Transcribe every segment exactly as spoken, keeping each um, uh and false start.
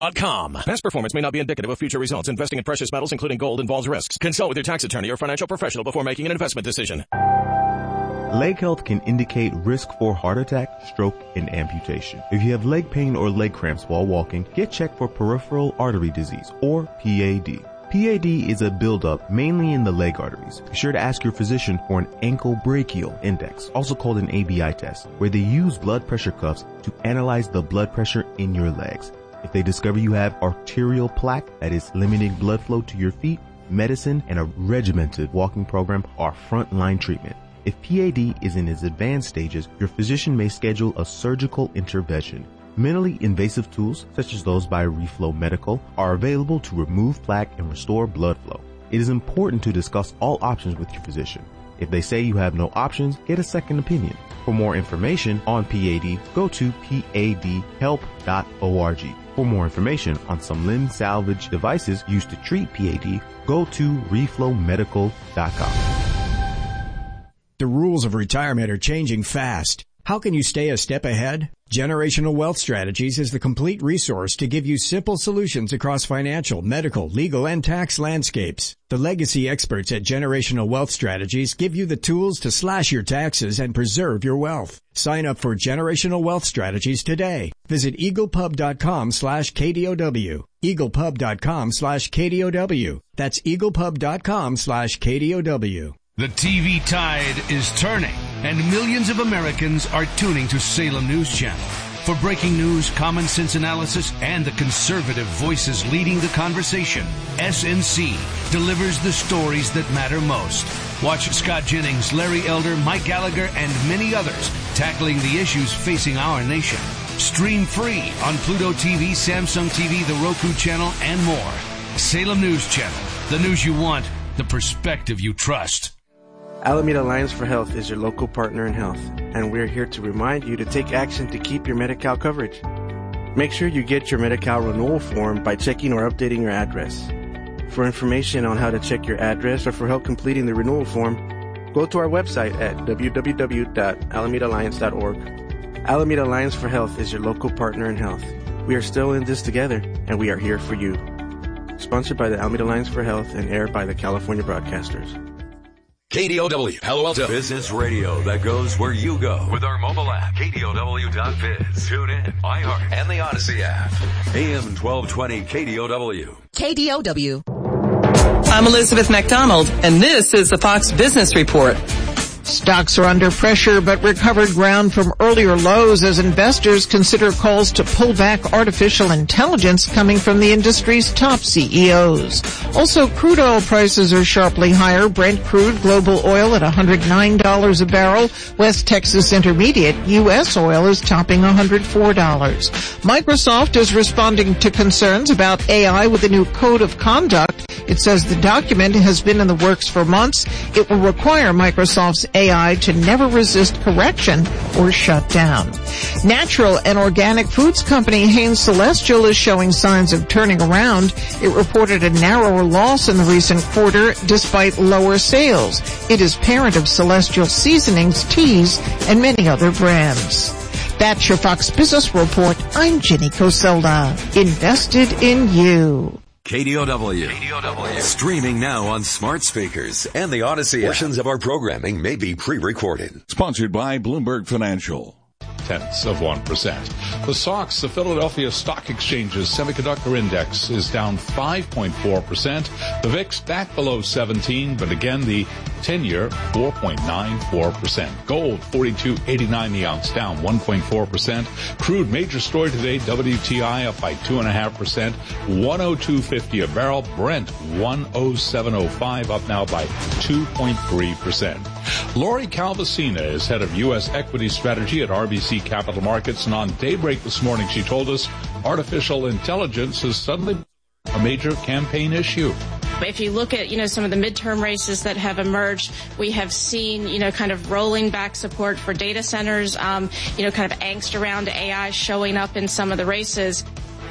Com. Past performance may not be indicative of future results. Investing in precious metals, including gold, involves risks. Consult with your tax attorney or financial professional before making an investment decision. Leg health can indicate risk for heart attack, stroke, and amputation. If you have leg pain or leg cramps while walking, get checked for peripheral artery disease, or P A D. P A D is a buildup mainly in the leg arteries. Be sure to ask your physician for an ankle brachial index, also called an A B I test, where they use blood pressure cuffs to analyze the blood pressure in your legs. If they discover you have arterial plaque, that is limiting blood flow to your feet, medicine and a regimented walking program are frontline treatment. If P A D is in its advanced stages, your physician may schedule a surgical intervention. Minimally invasive tools, such as those by Reflow Medical, are available to remove plaque and restore blood flow. It is important to discuss all options with your physician. If they say you have no options, get a second opinion. For more information on P A D, go to P A D help dot org. For more information on some limb salvage devices used to treat P A D, go to reflow medical dot com. The rules of retirement are changing fast. How can you stay a step ahead? Generational Wealth Strategies is the complete resource to give you simple solutions across financial, medical, legal, and tax landscapes. The legacy experts at Generational Wealth Strategies give you the tools to slash your taxes and preserve your wealth. Sign up for Generational Wealth Strategies today. Visit eaglepub.com slash KDOW. eaglepub.com slash KDOW. That's eaglepub.com slash KDOW. The T V tide is turning, and millions of Americans are tuning to Salem News Channel. For breaking news, common sense analysis, and the conservative voices leading the conversation, S N C delivers the stories that matter most. Watch Scott Jennings, Larry Elder, Mike Gallagher, and many others tackling the issues facing our nation. Stream free on Pluto T V, Samsung T V, the Roku channel, and more. Salem News Channel. The news you want, the perspective you trust. Alameda Alliance for Health is your local partner in health, and we're here to remind you to take action to keep your Medi-Cal coverage. Make sure you get your Medi-Cal renewal form by checking or updating your address. For information on how to check your address or for help completing the renewal form, go to our website at w w w dot alameda alliance dot org. Alameda Alliance for Health is your local partner in health. We are still in this together, and we are here for you. Sponsored by the Alameda Alliance for Health and aired by the California Broadcasters. K D O W, Palo Alto. Business radio that goes where you go. With our mobile app, K D O W dot biz. Tune in, iHeart, and the Odyssey app. A M twelve twenty K D O W. K D O W. I'm Elizabeth McDonald, and this is the Fox Business Report. Stocks are under pressure but recovered ground from earlier lows as investors consider calls to pull back artificial intelligence coming from the industry's top C E Os. Also, crude oil prices are sharply higher. Brent crude global oil at one hundred nine dollars a barrel. West Texas Intermediate U S oil is topping one hundred four dollars. Microsoft is responding to concerns about A I with a new code of conduct. It says the document has been in the works for months. It will require Microsoft's A I to never resist correction or shut down. Natural and organic foods company Hain Celestial is showing signs of turning around. It reported a narrower loss in the recent quarter despite lower sales. It is parent of Celestial Seasonings, Teas, and many other brands. That's your Fox Business Report. I'm Jenny Coselda. Invested in you. K D O W. K D O W. Streaming now on smart speakers and the Odyssey. Portions of our programming may be pre-recorded. Sponsored by Bloomberg Financial. Tenths of one percent. The S O X, the Philadelphia Stock Exchange's semiconductor index, is down five point four percent. The V I X back below seventeen, but again the ten-year four point nine four percent. Gold forty-two eighty-nine the ounce, down one point four percent. Crude, major story today, W T I up by two point five percent. one oh two fifty a barrel. Brent one oh seven oh five, up now by two point three percent. Lori Calvasina is head of U S equity strategy at R B C Capital Markets, and on Daybreak this morning she told us artificial intelligence is suddenly a major campaign issue. If you look at, you know, some of the midterm races that have emerged, we have seen, you know, kind of rolling back support for data centers, um, you know, kind of angst around A I showing up in some of the races.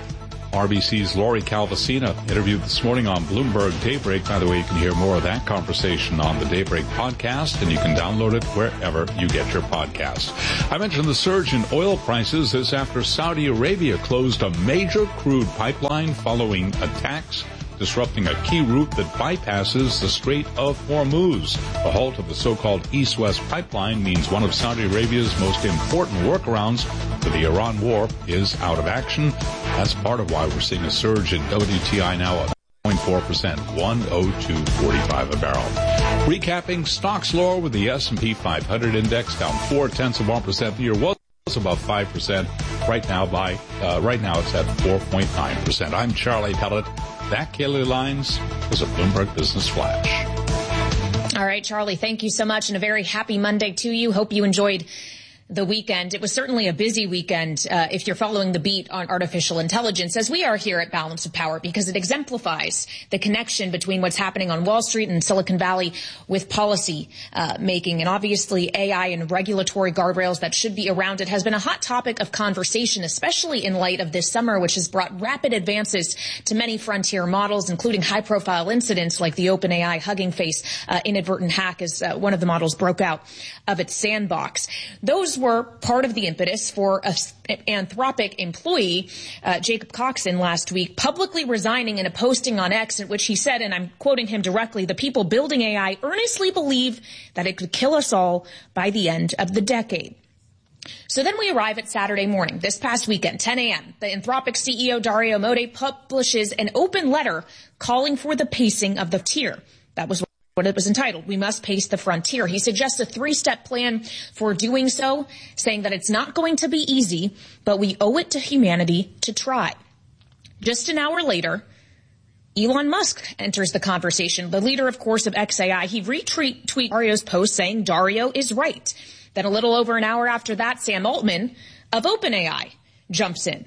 R B C's Lori Calvasina interviewed this morning on Bloomberg Daybreak. By the way, you can hear more of that conversation on the Daybreak podcast, and you can download it wherever you get your podcasts. I mentioned the surge in oil prices is after Saudi Arabia closed a major crude pipeline following attacks disrupting a key route that bypasses the Strait of Hormuz. The halt of the so-called East-West pipeline means one of Saudi Arabia's most important workarounds for the Iran war is out of action. That's part of why we're seeing a surge in W T I now of zero point four percent, one oh two forty-five a barrel. Recapping, stocks lower with the S and P five hundred index down four-tenths of one percent. The year was above five percent. Right now, by uh, right now it's at four point nine percent. I'm Charlie Pellet. That, Kaylee Lines, was a Bloomberg Business Flash. All right, Charlie, thank you so much, and a very happy Monday to you. Hope you enjoyed the weekend. It was certainly a busy weekend uh, if you're following the beat on artificial intelligence, as we are here at Balance of Power, because it exemplifies the connection between what's happening on Wall Street and Silicon Valley with policy uh, making. And obviously A I and regulatory guardrails that should be around it has been a hot topic of conversation, especially in light of this summer, which has brought rapid advances to many frontier models, including high-profile incidents like the OpenAI Hugging Face uh, inadvertent hack as uh, one of the models broke out of its sandbox. Those were part of the impetus for an Anthropic employee, uh, Jacob Coxon, last week, publicly resigning in a posting on X in which he said, and I'm quoting him directly, "The people building A I earnestly believe that it could kill us all by the end of the decade." So then we arrive at Saturday morning, this past weekend, ten a.m. The Anthropic C E O Dario Amodei publishes an open letter calling for the pacing of the frontier. That was what it was entitled, "We Must Pace the Frontier." He suggests a three-step plan for doing so, saying that it's not going to be easy, but we owe it to humanity to try. Just an hour later, Elon Musk enters the conversation, the leader, of course, of X A I. He retweeted Dario's post saying Dario is right. Then a little over an hour after that, Sam Altman of OpenAI jumps in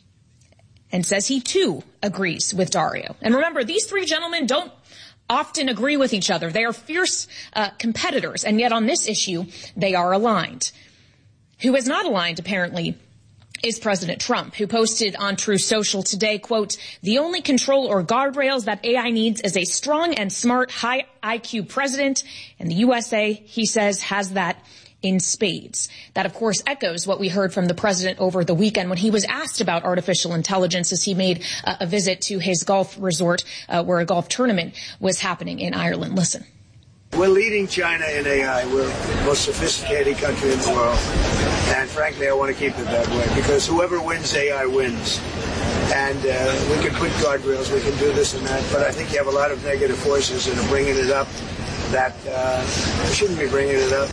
and says he, too, agrees with Dario. And remember, these three gentlemen don't often agree with each other. They are fierce uh, competitors, and yet on this issue, they are aligned. Who is not aligned, apparently, is President Trump, who posted on Truth Social today, quote, "The only control or guardrails that A I needs is a strong and smart, high I Q president, and the U S A, he says, has that in spades." That, of course, echoes what we heard from the president over the weekend when he was asked about artificial intelligence as he made uh, a visit to his golf resort uh, where a golf tournament was happening in Ireland. Listen. We're leading China in A I. We're the most sophisticated country in the world. And frankly, I want to keep it that way because whoever wins A I wins. And uh, we can put guardrails, we can do this and that, but I think you have a lot of negative forces that are bringing it up that uh, we shouldn't be bringing it up.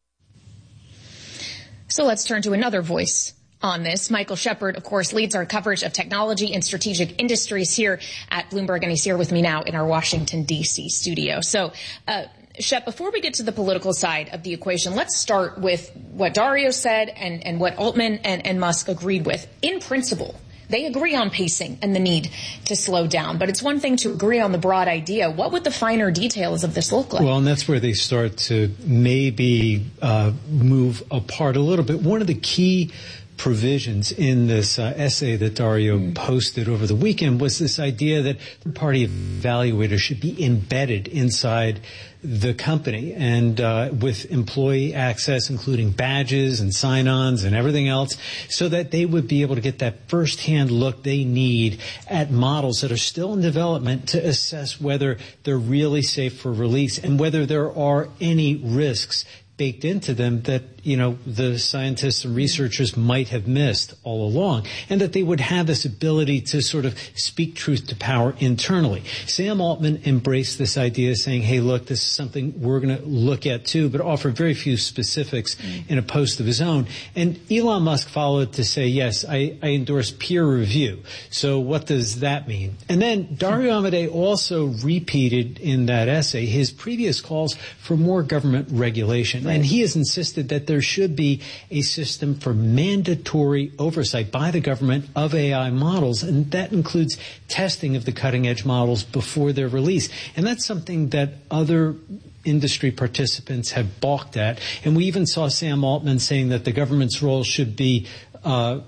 So let's turn to another voice on this. Michael Shepard, of course, leads our coverage of technology and strategic industries here at Bloomberg, and he's here with me now in our Washington, D C studio. So, uh, Shep, before we get to the political side of the equation, let's start with what Dario said and, and what Altman and, and Musk agreed with. In principle, they agree on pacing and the need to slow down. But it's one thing to agree on the broad idea. What would the finer details of this look like? Well, and that's where they start to maybe uh, move apart a little bit. One of the key provisions in this uh, essay that Dario mm. posted over the weekend was this idea that the party evaluators should be embedded inside the company and uh, with employee access, including badges and sign-ons and everything else, so that they would be able to get that first-hand look they need at models that are still in development to assess whether they're really safe for release and whether there are any risks baked into them that, you know, the scientists and researchers might have missed all along, and that they would have this ability to sort of speak truth to power internally. Sam Altman embraced this idea, saying, hey, look, this is something we're going to look at too, but offered very few specifics mm. in a post of his own. And Elon Musk followed to say, yes, I, I endorse peer review. So what does that mean? And then Dario Amodei also repeated in that essay his previous calls for more government regulation. Right. And he has insisted that there should be a system for mandatory oversight by the government of A I models, and that includes testing of the cutting-edge models before their release. And that's something that other industry participants have balked at. And we even saw Sam Altman saying that the government's role should be uh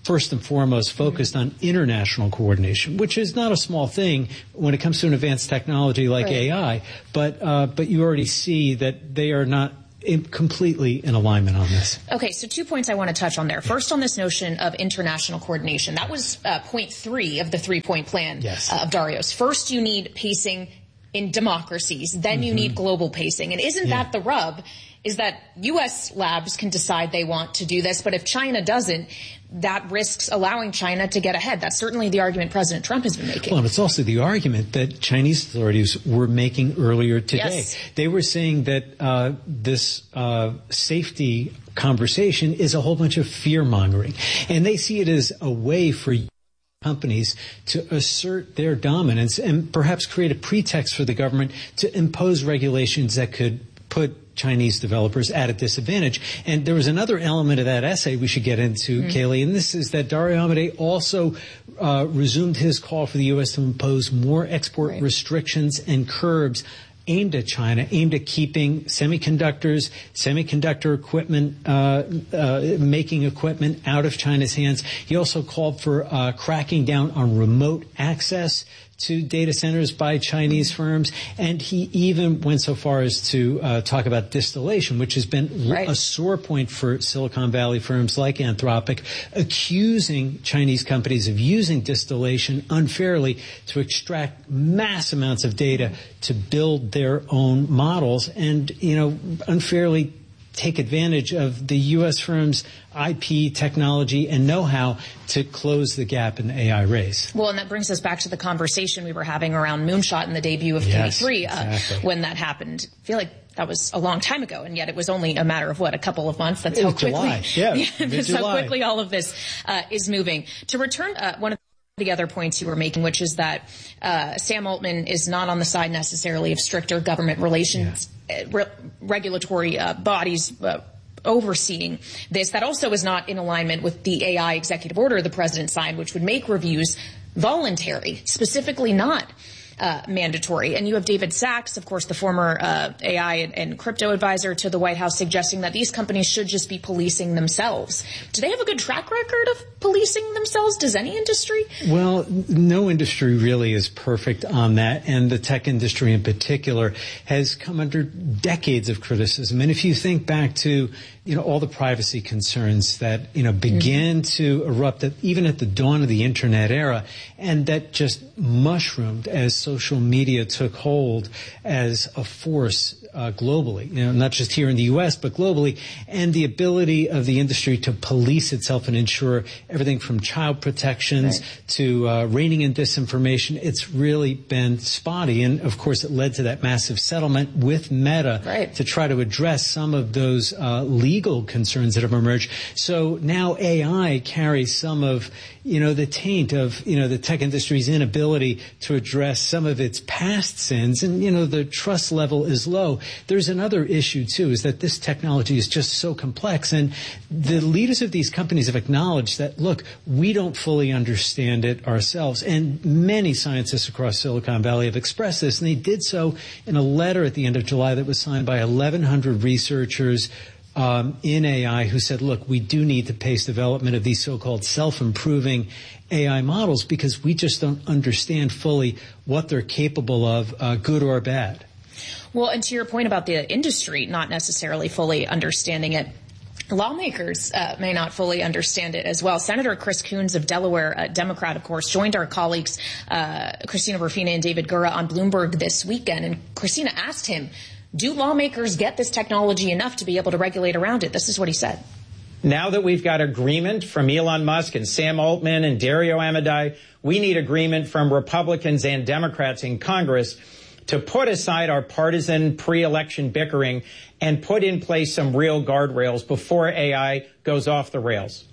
first and foremost focused on international coordination, which is not a small thing when it comes to an advanced technology like right. A I. But uh, but you already see that they are not in completely in alignment on this. Okay, so two points I want to touch on there. First, on this notion of international coordination. That was uh, point three of the three-point plan yes. uh, of Darius. First, you need pacing in democracies. Then mm-hmm. you need global pacing. And isn't yeah. that the rub? Is that U S labs can decide they want to do this, but if China doesn't, that risks allowing China to get ahead. That's certainly the argument President Trump has been making. Well, and it's also the argument that Chinese authorities were making earlier today. Yes. They were saying that uh, this uh, safety conversation is a whole bunch of fear-mongering, and they see it as a way for companies to assert their dominance and perhaps create a pretext for the government to impose regulations that could put Chinese developers at a disadvantage. And there was another element of that essay we should get into, mm-hmm. Kaylee, and this is that Dario Amodei also uh, resumed his call for the U S to impose more export right. restrictions and curbs aimed at China, aimed at keeping semiconductors, semiconductor equipment, uh, uh, making equipment out of China's hands. He also called for uh, cracking down on remote access to data centers by Chinese firms, and he even went so far as to uh, talk about distillation, which has been right. a sore point for Silicon Valley firms like Anthropic, accusing Chinese companies of using distillation unfairly to extract mass amounts of data to build their own models and, you know, unfairly take advantage of the U S firms' I P, technology, and know-how to close the gap in the A I race. Well, and that brings us back to the conversation we were having around Moonshot and the debut of yes, K three uh, exactly. when that happened. I feel like that was a long time ago, and yet it was only a matter of, what, a couple of months? That's it how was quickly, July. Yeah, yeah that's how quickly all of this uh, is moving. To return, uh, one of the other points you were making, which is that uh, Sam Altman is not on the side necessarily of stricter government relations, yeah. uh, re- regulatory uh, bodies uh, overseeing this. That also is not in alignment with the A I executive order the president signed, which would make reviews voluntary, specifically not Uh, mandatory. And you have David Sachs, of course, the former uh, A I and, and crypto advisor to the White House, suggesting that these companies should just be policing themselves. Do they have a good track record of policing themselves? Does any industry? Well, no industry really is perfect on that, and the tech industry in particular has come under decades of criticism. And if you think back to, you know, all the privacy concerns that, you know, began mm-hmm. to erupt at, even at the dawn of the internet era, and that just mushroomed as social media took hold as a force uh, globally, you know, not just here in the U S, but globally, and the ability of the industry to police itself and ensure everything from child protections right. to uh, reining in disinformation. It's really been spotty. And, of course, it led to that massive settlement with Meta right. to try to address some of those uh, legal concerns that have emerged. So now A I carries some of, you know, the taint of, you know, the tech industry's inability to address some of its past sins. And, you know, the trust level is low. There's another issue, too, is that this technology is just so complex. And the leaders of these companies have acknowledged that, look, we don't fully understand it ourselves. And many scientists across Silicon Valley have expressed this. And they did so in a letter at the end of July that was signed by eleven hundred researchers Um, in A I who said, look, we do need to pace development of these so-called self-improving A I models because we just don't understand fully what they're capable of, uh, good or bad. Well, and to your point about the industry not necessarily fully understanding it, lawmakers uh, may not fully understand it as well. Senator Chris Coons of Delaware, a Democrat, of course, joined our colleagues uh, Christina Rufina and David Gura on Bloomberg this weekend, and Christina asked him, do lawmakers get this technology enough to be able to regulate around it? This is what he said. Now that we've got agreement from Elon Musk and Sam Altman and Dario Amodei, we need agreement from Republicans and Democrats in Congress to put aside our partisan pre-election bickering and put in place some real guardrails before A I goes off the rails.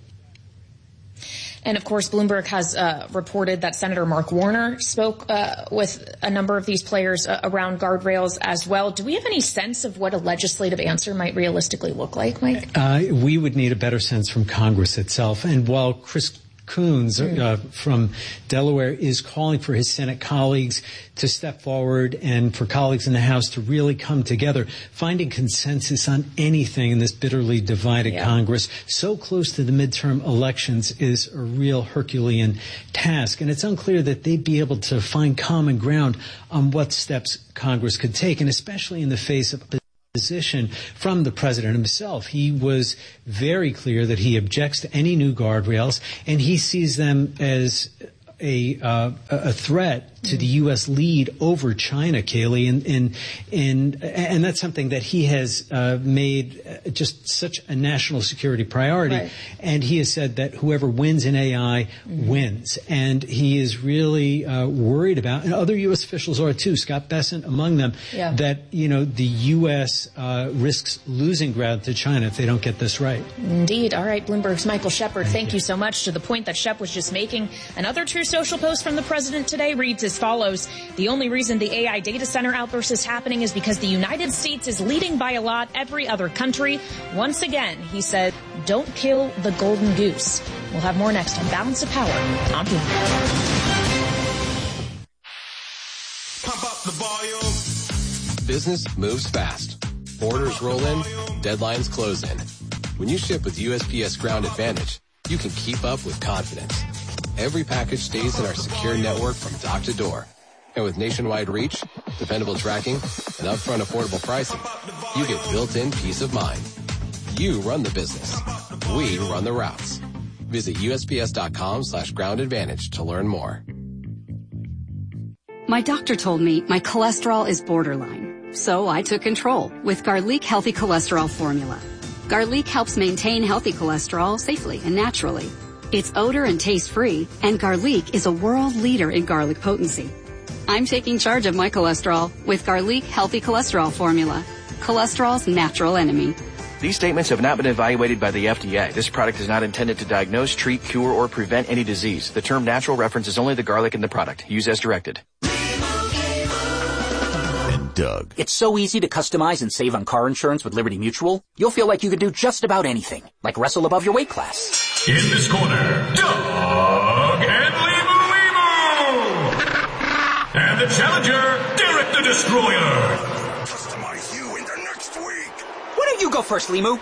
And, of course, Bloomberg has uh, reported that Senator Mark Warner spoke uh, with a number of these players uh, around guardrails as well. Do we have any sense of what a legislative answer might realistically look like, Mike? Uh, we would need a better sense from Congress itself. And while Chris Coons uh, from Delaware is calling for his Senate colleagues to step forward and for colleagues in the House to really come together, finding consensus on anything in this bitterly divided yeah. Congress. So close to the midterm elections is a real Herculean task, and it's unclear that they'd be able to find common ground on what steps Congress could take, and especially in the face of position from the president himself. He was very clear that he objects to any new guardrails, and he sees them as a uh, a threat to the U S lead over China, Kayleigh, and and and, and that's something that he has uh, made just such a national security priority. Right. And he has said that whoever wins in A I mm-hmm. wins, and he is really uh, worried about, and other U S officials are too, Scott Bessent among them, yeah. that you know the U S uh, risks losing ground to China if they don't get this right. Indeed. All right, Bloomberg's Michael Shepard, thank, thank you. you so much. To the point that Shep was just making, another True Social post from the president today reads as follows: the only reason the A I data center outburst is happening is because the United States is leading by a lot every other country. Once again, he said, don't kill the golden goose. We'll have more next on Balance of Power on Bloomberg. Pump up the volume. Business moves fast. Orders roll in, deadlines close in. When you ship with U S P S Ground Advantage, you can keep up with confidence. Every package stays in our secure network from dock to door. And with nationwide reach, dependable tracking, and upfront affordable pricing, you get built-in peace of mind. You run the business. We run the routes. Visit USPS.com slash ground advantage to learn more. My doctor told me my cholesterol is borderline, so I took control with Garlic Healthy Cholesterol Formula. Garlic helps maintain healthy cholesterol safely and naturally. It's odor and taste-free, and Garlic is a world leader in garlic potency. I'm taking charge of my cholesterol with Garlic Healthy Cholesterol Formula, cholesterol's natural enemy. These statements have not been evaluated by the F D A. This product is not intended to diagnose, treat, cure, or prevent any disease. The term natural references only the garlic in the product. Use as directed. And Doug. It's so easy to customize and save on car insurance with Liberty Mutual. You'll feel like you could do just about anything, like wrestle above your weight class. In this corner, Doug and Limu Limu! And the challenger, Derek the Destroyer! Customize you in the next week. Why don't you go first, Limu?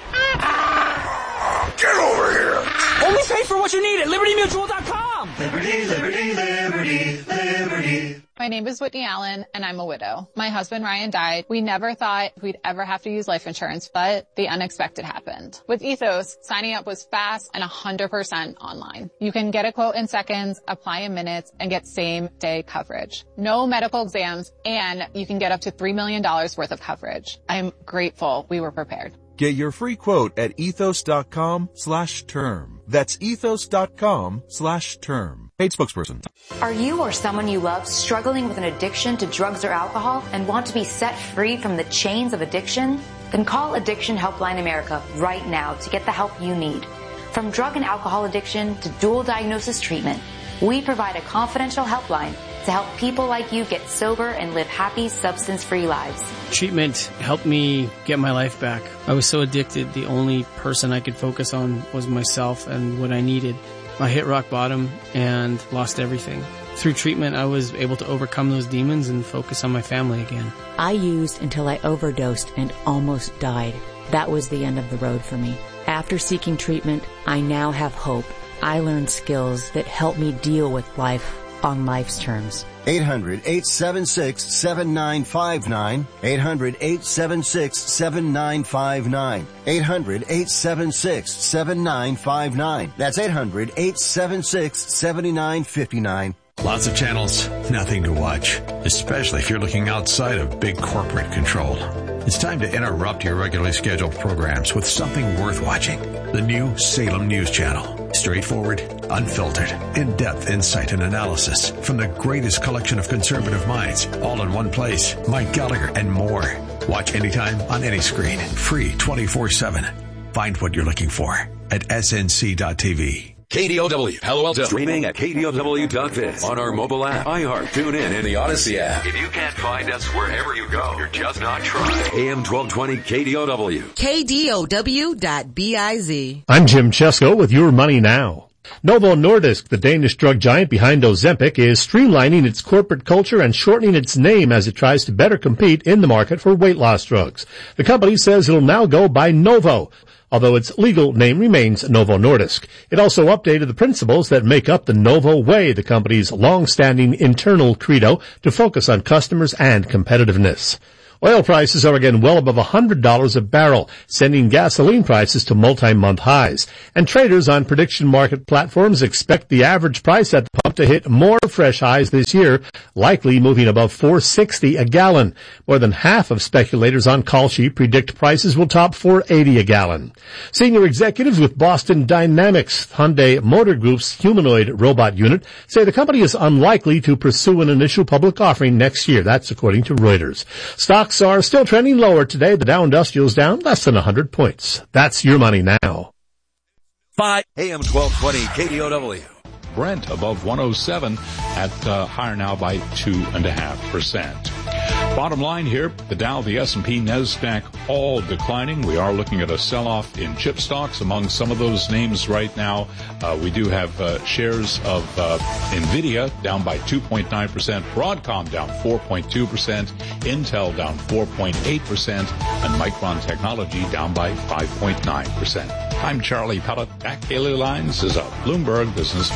Get over here! Only pay for what you need at Liberty Mutual dot com! Liberty, Liberty, Liberty, Liberty. My name is Whitney Allen, and I'm a widow. My husband, Ryan, died. We never thought we'd ever have to use life insurance, but the unexpected happened. With Ethos, signing up was fast and one hundred percent online. You can get a quote in seconds, apply in minutes, and get same-day coverage. No medical exams, and you can get up to three million dollars worth of coverage. I'm grateful we were prepared. Get your free quote at ethos.com slash term. That's ethos.com slash term. Paid spokesperson. Are you or someone you love struggling with an addiction to drugs or alcohol and want to be set free from the chains of addiction? Then call Addiction Helpline America right now to get the help you need. From drug and alcohol addiction to dual diagnosis treatment, we provide a confidential helpline to help people like you get sober and live happy, substance-free lives. Treatment helped me get my life back. I was so addicted, the only person I could focus on was myself and what I needed. I hit rock bottom and lost everything. Through treatment, I was able to overcome those demons and focus on my family again. I used until I overdosed and almost died. That was the end of the road for me. After seeking treatment, I now have hope. I learned skills that help me deal with life on life's terms. eight hundred, eight seven six, seven nine five nine. eight hundred, eight seven six, seven nine five nine. eight hundred, eight seven six, seven nine five nine. That's eight hundred, eight seven six, seven nine five nine. Lots of channels, nothing to watch, especially if you're looking outside of big corporate control. It's time to interrupt your regularly scheduled programs with something worth watching. The new Salem News Channel. Straightforward, unfiltered, in-depth insight and analysis from the greatest collection of conservative minds, all in one place. Mike Gallagher and more. Watch anytime on any screen. Free twenty-four seven. Find what you're looking for at S N C dot T V. K D O W, Palo Alto. Streaming at K D O W dot biz. On our mobile app, iHeart, TuneIn, and the Odyssey app. If you can't find us wherever you go, you're just not trying. A M twelve twenty K D O W. K D O W dot biz. I'm Jim Chesko with Your Money Now. Novo Nordisk, the Danish drug giant behind Ozempic, is streamlining its corporate culture and shortening its name as it tries to better compete in the market for weight loss drugs. The company says it'll now go by Novo, although its legal name remains Novo Nordisk. It also updated the principles that make up the Novo Way, the company's long-standing internal credo to focus on customers and competitiveness. Oil prices are again well above one hundred dollars a barrel, sending gasoline prices to multi-month highs. And traders on prediction market platforms expect the average price at the pump to hit more fresh highs this year, likely moving above four dollars and sixty cents a gallon. More than half of speculators on Call Sheet predict prices will top four dollars and eighty cents a gallon. Senior executives with Boston Dynamics, Hyundai Motor Group's humanoid robot unit, say the company is unlikely to pursue an initial public offering next year. That's according to Reuters. Stocks are still trending lower today. The Dow Industrial's down less than one hundred points. That's your money now. Five A M twelve twenty K D O W. Brent above one oh seven at uh, higher now by two and a half percent. Bottom line here, the Dow, the S and P, NASDAQ all declining. We are looking at a sell-off in chip stocks among some of those names right now. Uh, we do have uh, shares of uh, NVIDIA down by two point nine percent, Broadcom down four point two percent, Intel down four point eight percent, and Micron Technology down by five point nine percent. I'm Charlie Pellet. Back Daily Lines is a Bloomberg Business.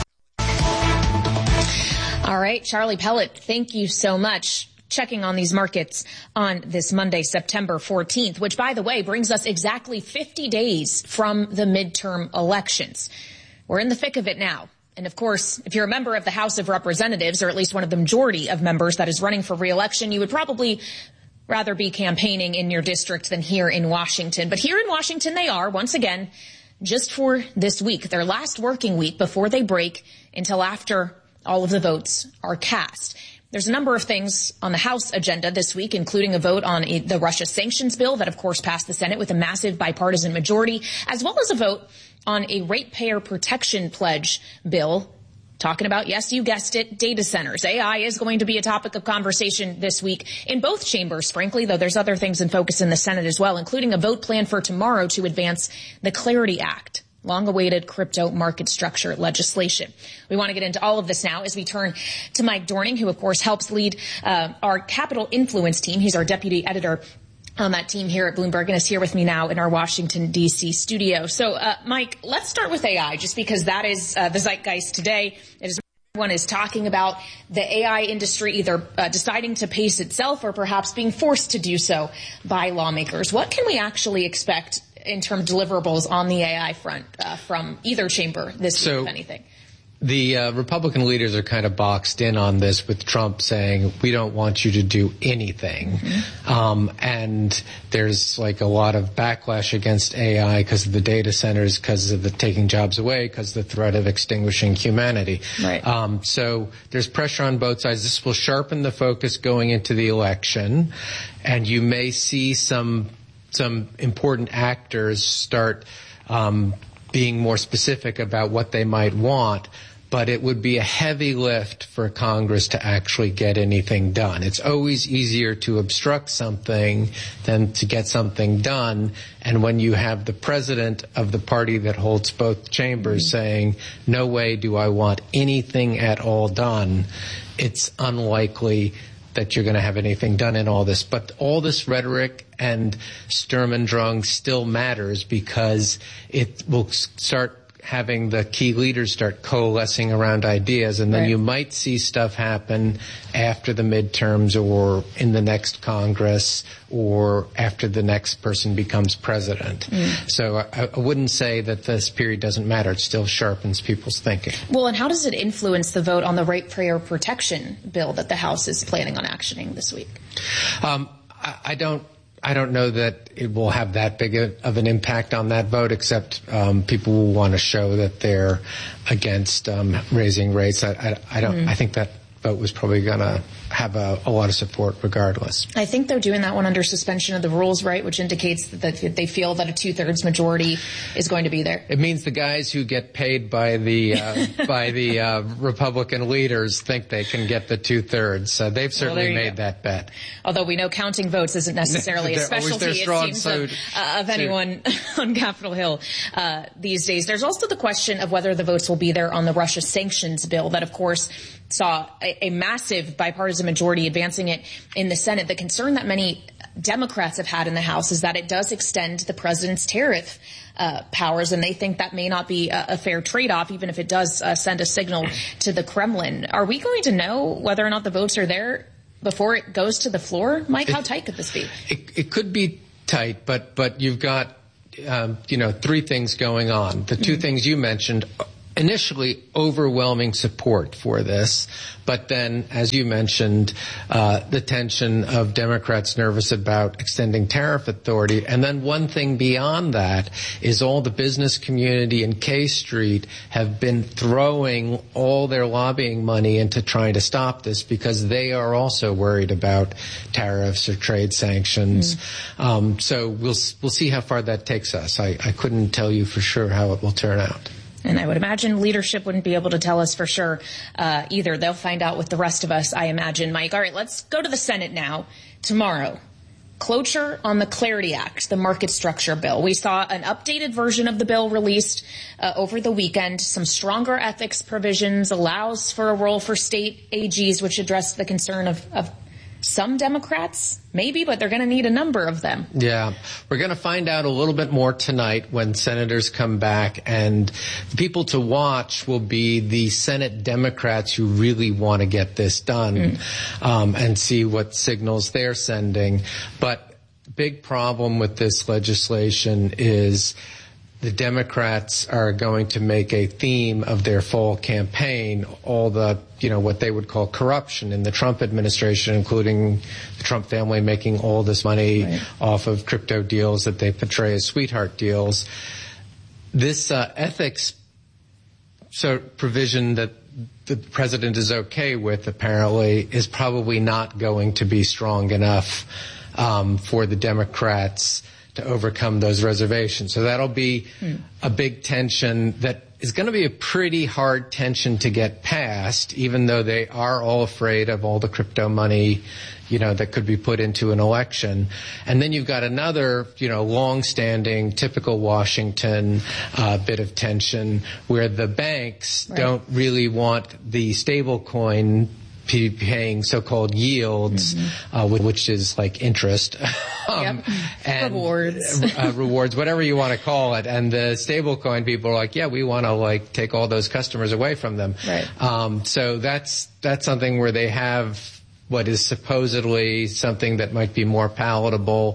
All right, Charlie Pellet, thank you so much. Checking on these markets on this Monday, September fourteenth, which, by the way, brings us exactly fifty days from the midterm elections. We're in the thick of it now. And, of course, if you're a member of the House of Representatives, or at least one of the majority of members that is running for re-election, you would probably rather be campaigning in your district than here in Washington. But here in Washington, they are, once again, just for this week, their last working week before they break until after all of the votes are cast. There's a number of things on the House agenda this week, including a vote on a, the Russia sanctions bill that, of course, passed the Senate with a massive bipartisan majority, as well as a vote on a ratepayer protection pledge bill, talking about, yes, you guessed it, data centers. A I is going to be a topic of conversation this week in both chambers, frankly, though there's other things in focus in the Senate as well, including a vote planned for tomorrow to advance the Clarity Act, long-awaited crypto market structure legislation. We want to get into all of this now as we turn to Mike Dorning, who, of course, helps lead uh, our Capital Influence team. He's our deputy editor on that team here at Bloomberg and is here with me now in our Washington, D C studio. So, uh, Mike, let's start with A I, just because that is uh, the zeitgeist today. It is everyone is talking about the A I industry either uh, deciding to pace itself or perhaps being forced to do so by lawmakers. What can we actually expect in terms of deliverables on the A I front uh, from either chamber this so, week, if anything? The uh, Republican leaders are kind of boxed in on this, with Trump saying, we don't want you to do anything. Mm-hmm. Um, and there's like a lot of backlash against A I because of the data centers, because of the taking jobs away, because of the threat of extinguishing humanity. Right. Um, so there's pressure on both sides. This will sharpen the focus going into the election, and you may see some some important actors start um, being more specific about what they might want. But it would be a heavy lift for Congress to actually get anything done. It's always easier to obstruct something than to get something done. And when you have the president of the party that holds both chambers mm-hmm. saying, no way do I want anything at all done, it's unlikely that you're going to have anything done in all this. But all this rhetoric and Sturm und Drang still matters, because it will start having the key leaders start coalescing around ideas, and then right. you might see stuff happen after the midterms or in the next Congress or after the next person becomes president. Mm. So I, I wouldn't say that this period doesn't matter. It still sharpens people's thinking. Well, and how does it influence the vote on the ratepayer protection bill that the House is planning on actioning this week? Um, I, I don't I don't know that it will have that big of an impact on that vote, except um, people will want to show that they're against um, raising rates. I, I, I don't. Mm. I think that vote was probably going to have a, a lot of support regardless. I think they're doing that one under suspension of the rules, right, which indicates that they feel that a two-thirds majority is going to be there. It means the guys who get paid by the uh, by the uh, Republican leaders think they can get the two-thirds. Uh, they've certainly well, made go. that bet. Although we know counting votes isn't necessarily a specialty, it seems, of, uh, of anyone on Capitol Hill uh, these days. There's also the question of whether the votes will be there on the Russia sanctions bill that, of course, saw a, a massive bipartisan majority advancing it in the Senate. The concern that many Democrats have had in the House is that it does extend the president's tariff uh, powers, and they think that may not be a, a fair trade-off, even if it does uh, send a signal to the Kremlin. Are we going to know whether or not the votes are there before it goes to the floor? Mike, it, how tight could this be? It, it could be tight, but but you've got um, you know three things going on. The two mm-hmm. things you mentioned. Initially, overwhelming support for this, but then, as you mentioned, uh, the tension of Democrats nervous about extending tariff authority. And then one thing beyond that is all the business community in K Street have been throwing all their lobbying money into trying to stop this because they are also worried about tariffs or trade sanctions. Mm. Um, so we'll we'll see how far that takes us. I, I couldn't tell you for sure how it will turn out. And I would imagine leadership wouldn't be able to tell us for sure uh, either. They'll find out with the rest of us, I imagine, Mike. All right, let's go to the Senate now. Tomorrow, cloture on the Clarity Act, the market structure bill. We saw an updated version of the bill released uh, over the weekend. Some stronger ethics provisions, allows for a role for state A Gs, which address the concern of, of some Democrats, maybe, but they're going to need a number of them. Yeah. We're going to find out a little bit more tonight when senators come back, and the people to watch will be the Senate Democrats who really want to get this done mm. um, and see what signals they're sending. But big problem with this legislation is the Democrats are going to make a theme of their fall campaign, all the, you know, what they would call corruption in the Trump administration, including the Trump family making all this money right. off of crypto deals that they portray as sweetheart deals. This uh, ethics so provision that the president is okay with, apparently, is probably not going to be strong enough um, for the Democrats to overcome those reservations. So that'll be mm. a big tension that is going to be a pretty hard tension to get past, even though they are all afraid of all the crypto money, you know, that could be put into an election. And then you've got another, you know, long-standing, typical Washington uh, bit of tension where the banks right. don't really want the stablecoin paying so-called yields, mm-hmm. uh, which is like interest, um, yep. and rewards, uh, rewards, whatever you want to call it. And the stablecoin people are like, yeah, we want to like take all those customers away from them. Right. Um, so that's that's something where they have what is supposedly something that might be more palatable.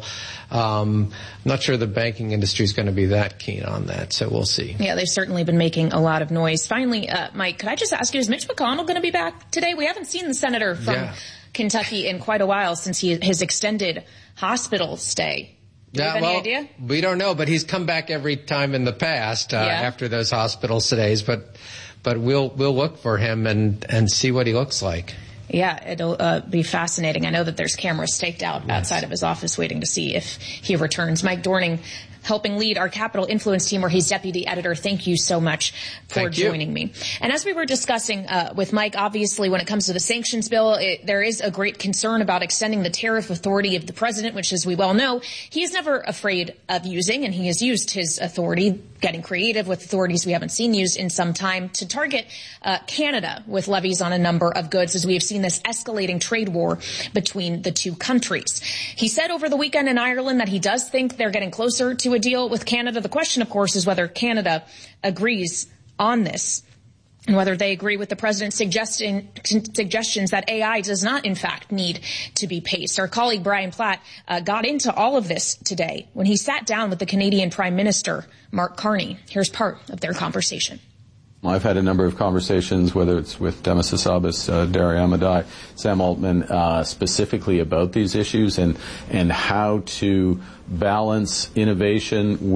Um, I'm not sure the banking industry is going to be that keen on that, so we'll see. Yeah, they've certainly been making a lot of noise. Finally, uh, Mike, could I just ask you, is Mitch McConnell going to be back today? We haven't seen the senator from yeah. Kentucky in quite a while since he, his extended hospital stay. Do you yeah, have well, any idea? We don't know, but he's come back every time in the past uh, yeah. after those hospital stays. But but we'll we'll look for him and and see what he looks like. Yeah, it'll uh, be fascinating. I know that there's cameras staked out yes. outside of his office waiting to see if he returns. Mike Dorning, helping lead our Capital Influence team, where he's deputy editor. Thank you so much for Thank joining you. me. And as we were discussing uh, with Mike, obviously when it comes to the sanctions bill, it, there is a great concern about extending the tariff authority of the president, which, as we well know, he is never afraid of using, and he has used his authority, getting creative with authorities we haven't seen used in some time, to target uh, Canada with levies on a number of goods, as we have seen this escalating trade war between the two countries. He said over the weekend in Ireland that he does think they're getting closer to a deal with Canada. The question, of course, is whether Canada agrees on this and whether they agree with the president's suggesting, suggestions that A I does not, in fact, need to be paced. Our colleague Brian Platt uh, got into all of this today when he sat down with the Canadian Prime Minister, Mark Carney. Here's part of their conversation. I've had a number of conversations, whether it's with Demis Hassabis, uh, Dario Amodei, Sam Altman, uh, specifically about these issues and and how to balance innovation with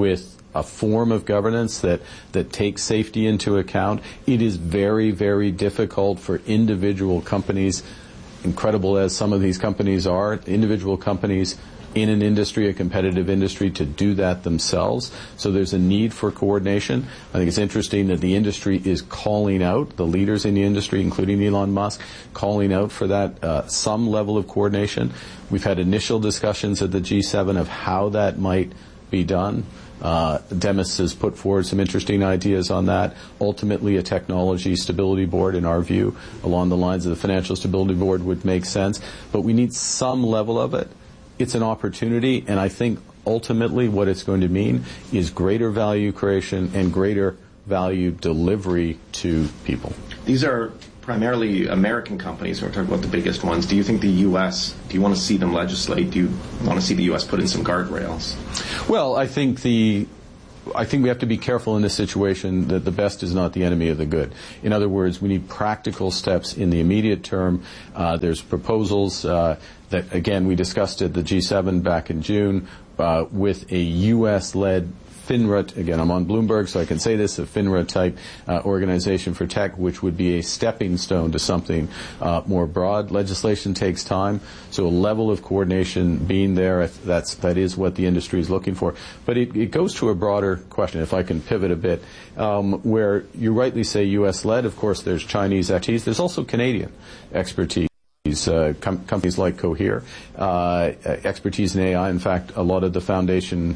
a form of governance that, that takes safety into account. It is very, very difficult for individual companies, incredible as some of these companies are, individual companies in an industry, a competitive industry, to do that themselves. So there's a need for coordination. I think it's interesting that the industry is calling out, the leaders in the industry, including Elon Musk, calling out for that uh, some level of coordination. We've had initial discussions at the G seven of how that might be done. Uh, Demis has put forward some interesting ideas on that. Ultimately, a technology stability board, in our view, along the lines of the financial stability board, would make sense. But we need some level of it. It's an opportunity, and I think ultimately what it's going to mean is greater value creation and greater value delivery to people. These are primarily American companies. We're talking about the biggest ones. Do you think the U S, do you want to see them legislate? Do you want to see the U S put in some guardrails? Well, I think the I think we have to be careful in this situation that the best is not the enemy of the good. In other words, we need practical steps in the immediate term. Uh, there's proposals uh, that, again, we discussed at the G seven back in June uh, with a U S-led FINRA, again, I'm on Bloomberg, so I can say this, a FINRA-type uh, organization for tech, which would be a stepping stone to something uh, more broad. Legislation takes time, so a level of coordination being there, that's, that is what the industry is looking for. But it, it goes to a broader question, if I can pivot a bit, um, where you rightly say U S-led. Of course, there's Chinese expertise. There's also Canadian expertise. Uh, com- companies like Cohere, uh, expertise in A I. In fact, a lot of the foundation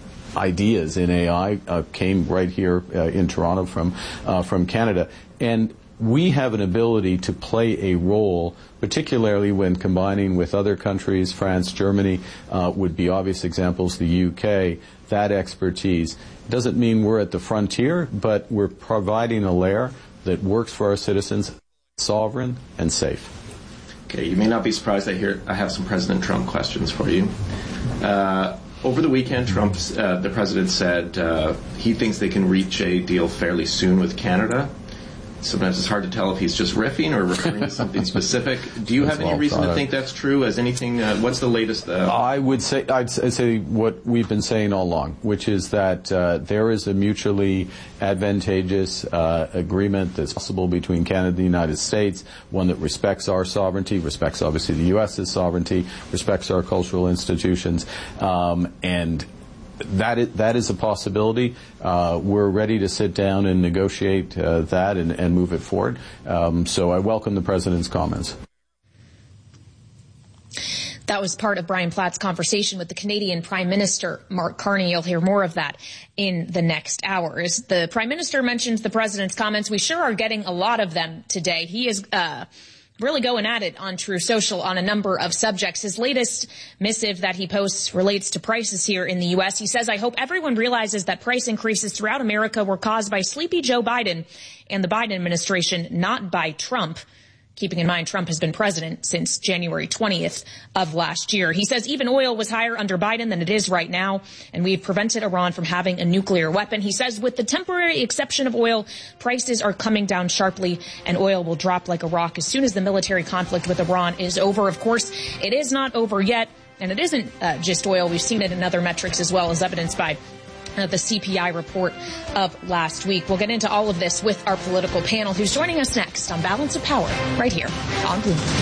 ideas in A I uh, came right here uh, in Toronto from uh, from Canada, and we have an ability to play a role, particularly when combining with other countries. France, Germany uh, would be obvious examples. The U K, that expertise doesn't mean we're at the frontier, but we're providing a layer that works for our citizens, sovereign and safe. Okay, you may not be surprised I hear I have some President Trump questions for you. Uh, Over the weekend, Trump, uh, the president said uh, he thinks they can reach a deal fairly soon with Canada. Sometimes it's hard to tell if he's just riffing or referring to something specific. Do you have any reason to think that's true? As anything, uh, what's the latest? Uh, I would say I'd say what we've been saying all along, which is that uh, there is a mutually advantageous uh, agreement that's possible between Canada and the United States, one that respects our sovereignty, respects obviously the U S's sovereignty, respects our cultural institutions, um, and That is, that is a possibility. Uh, we're ready to sit down and negotiate uh, that and, and move it forward. Um, so I welcome the President's comments. That was part of Brian Platt's conversation with the Canadian Prime Minister, Mark Carney. You'll hear more of that in the next hours. The Prime Minister mentioned the President's comments. We sure are getting a lot of them today. He is uh really going at it on True Social on a number of subjects. His latest missive that he posts relates to prices here in the U S. He says, I hope everyone realizes that price increases throughout America were caused by sleepy Joe Biden and the Biden administration, not by Trump. Keeping in mind, Trump has been president since January twentieth of last year. He says even oil was higher under Biden than it is right now, and we've prevented Iran from having a nuclear weapon. He says with the temporary exception of oil, prices are coming down sharply, and oil will drop like a rock as soon as the military conflict with Iran is over. Of course, it is not over yet, and it isn't uh, just oil. We've seen it in other metrics as well, as evidenced by Uh, the C P I report of last week. We'll get into all of this with our political panel, who's joining us next on Balance of Power, right here on Bloomberg.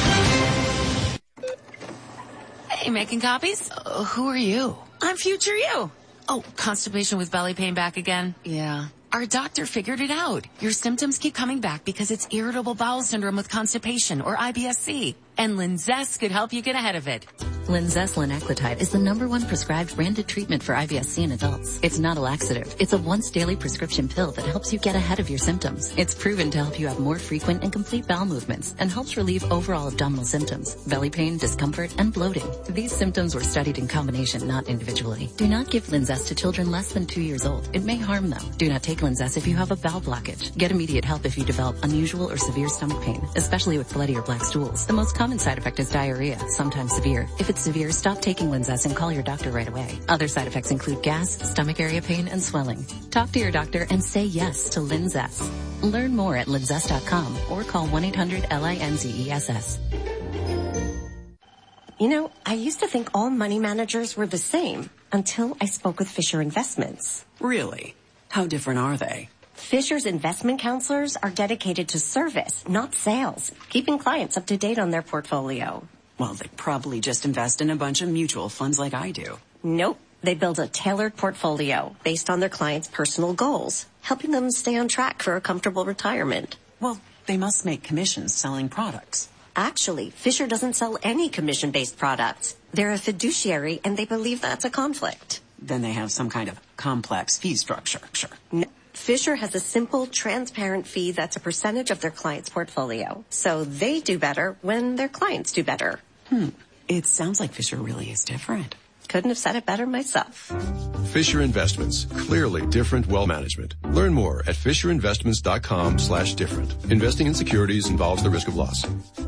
Hey, making copies? Uh, who are you? I'm future you. Oh, constipation with belly pain back again? Yeah. Our doctor figured it out. Your symptoms keep coming back because it's irritable bowel syndrome with constipation, or I B S C. And Linzess could help you get ahead of it. Linzess linaclotide is the number one prescribed branded treatment for I B S C in adults. It's not a laxative. It's a once-daily prescription pill that helps you get ahead of your symptoms. It's proven to help you have more frequent and complete bowel movements and helps relieve overall abdominal symptoms, belly pain, discomfort, and bloating. These symptoms were studied in combination, not individually. Do not give Linzess to children less than two years old. It may harm them. Do not take Linzess if you have a bowel blockage. Get immediate help if you develop unusual or severe stomach pain, especially with bloody or black stools. The most common side effect is diarrhea, sometimes severe. If it's severe, stop taking Linzess and call your doctor right away. Other side effects include gas, stomach area pain, and swelling. Talk to your doctor and say yes to Linzess. Learn more at linzess dot com or call one eight hundred L I N Z E S S. You know, I used to think all money managers were the same. until I spoke with Fisher Investments. Really? How different are they? Fisher's investment counselors are dedicated to service, not sales, keeping clients up to date on their portfolio. Well, they probably just invest in a bunch of mutual funds like I do. Nope. They build a tailored portfolio based on their clients' personal goals, helping them stay on track for a comfortable retirement. Well, they must make commissions selling products. Actually, Fisher doesn't sell any commission-based products. They're a fiduciary, and they believe that's a conflict. Then they have some kind of complex fee structure. Sure. No. Fisher has a simple, transparent fee that's a percentage of their client's portfolio. So they do better when their clients do better. Hmm. It sounds like Fisher really is different. Couldn't have said it better myself. Fisher Investments. Clearly different wealth management. Learn more at fisherinvestments.com slash different. Investing in securities involves the risk of loss.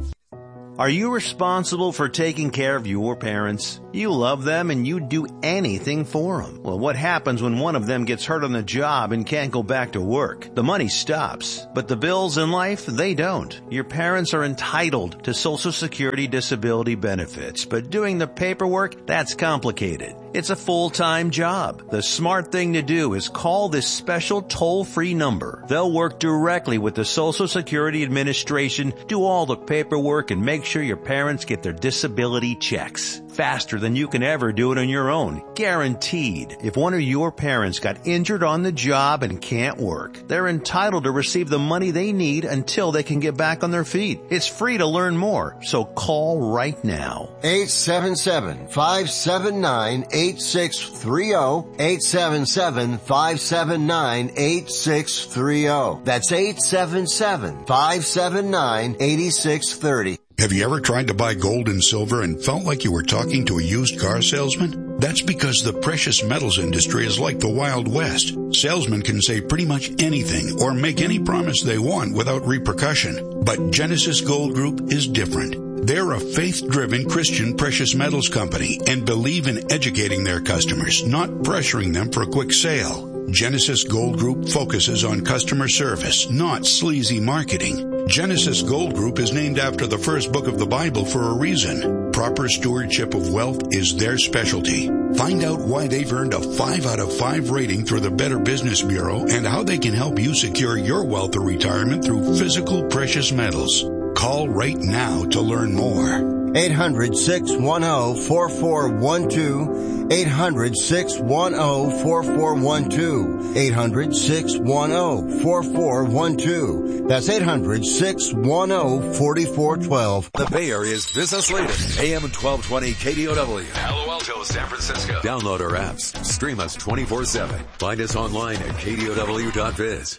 Are you responsible for taking care of your parents? You love them and you'd do anything for them. Well, what happens when one of them gets hurt on the job and can't go back to work? The money stops, but the bills in life, they don't. Your parents are entitled to Social Security disability benefits, but doing the paperwork, that's complicated. It's a full-time job. The smart thing to do is call this special toll-free number. They'll work directly with the Social Security Administration, do all the paperwork, and make sure your parents get their disability checks. Faster than you can ever do it on your own. Guaranteed. If one of your parents got injured on the job and can't work, they're entitled to receive the money they need until they can get back on their feet. It's free to learn more, so call right now. eight seven seven, five seven nine, eight six three zero. eight seven seven, five seven nine, eight six three zero. That's eight seven seven, five seven nine, eight six three zero. Have you ever tried to buy gold and silver and felt like you were talking to a used car salesman? That's because the precious metals industry is like the Wild West. Salesmen can say pretty much anything or make any promise they want without repercussion. But Genesis Gold Group is different. They're a faith-driven Christian precious metals company and believe in educating their customers, not pressuring them for a quick sale. Genesis Gold Group focuses on customer service, not sleazy marketing. Genesis Gold Group is named after the first book of the Bible for a reason. Proper stewardship of wealth is their specialty. Find out why they've earned a five out of five rating through the Better Business Bureau and how they can help you secure your wealth or retirement through physical precious metals. Call right now to learn more. eight hundred, six one zero, four four one two. eight hundred, six one zero, four four one two. eight hundred, six one zero, four four one two. That's eight hundred, six one zero, four four one two. The Bay Area's business leader. A M twelve twenty K D O W. Palo Alto, San Francisco. Download our apps. Stream us twenty-four seven. Find us online at K D O W dot biz.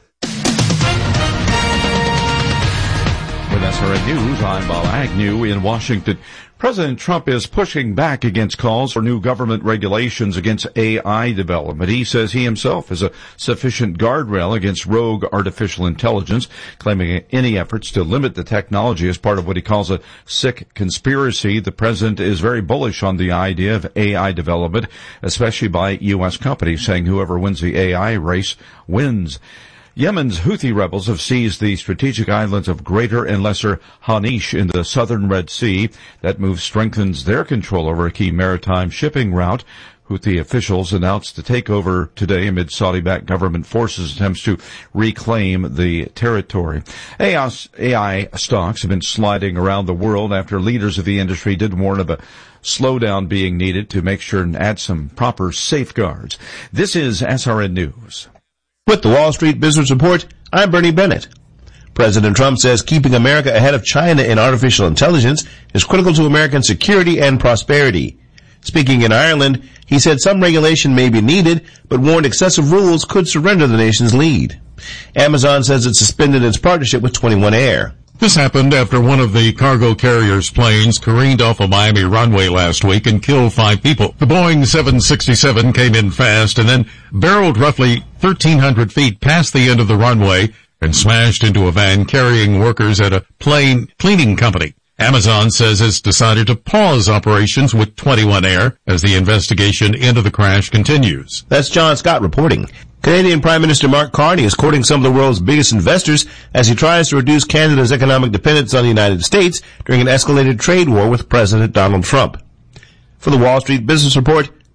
With S R N News, I'm Bob Agnew in Washington. President Trump is pushing back against calls for new government regulations against A I development. He says he himself is a sufficient guardrail against rogue artificial intelligence, claiming any efforts to limit the technology as part of what he calls a sick conspiracy. The president is very bullish on the idea of A I development, especially by U S companies, saying whoever wins the A I race wins. Yemen's Houthi rebels have seized the strategic islands of Greater and Lesser Hanish in the southern Red Sea. That move strengthens their control over a key maritime shipping route. Houthi officials announced the takeover today amid Saudi-backed government forces' attempts to reclaim the territory. A I stocks have been sliding around the world after leaders of the industry did warn of a slowdown being needed to make sure and add some proper safeguards. This is S R N News. With the Wall Street Business Report, I'm Bernie Bennett. President Trump says keeping America ahead of China in artificial intelligence is critical to American security and prosperity. Speaking in Ireland, he said some regulation may be needed, but warned excessive rules could surrender the nation's lead. Amazon says it suspended its partnership with twenty-one Air. This happened after one of the cargo carrier's planes careened off a Miami runway last week and killed five people. The Boeing seven sixty-seven came in fast and then barreled roughly thirteen hundred feet past the end of the runway and smashed into a van carrying workers at a plane cleaning company. Amazon says it's decided to pause operations with twenty-one Air as the investigation into the crash continues. That's John Scott reporting. Canadian Prime Minister Mark Carney is courting some of the world's biggest investors as he tries to reduce Canada's economic dependence on the United States during an escalated trade war with President Donald Trump. For the Wall Street Business Report,